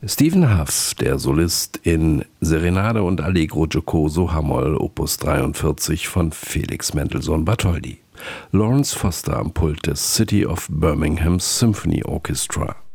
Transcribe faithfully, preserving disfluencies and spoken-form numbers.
Stephen Hough, der Solist in Serenade und Allegro giocoso H-Moll Opus dreiundvierzig von Felix Mendelssohn Bartholdy. Lawrence Foster am Pult des City of Birmingham Symphony Orchestra.